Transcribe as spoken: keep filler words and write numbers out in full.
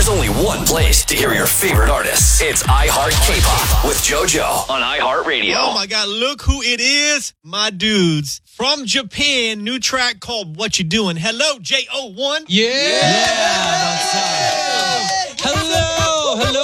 There's only one place to hear your favorite artists. It's iHeart K-Pop with JoJo on iHeartRadio. Oh my God, look who it is. My dudes from Japan. New track called What You Doing. Hello, J O one. Yeah. yeah. Hello. Hello.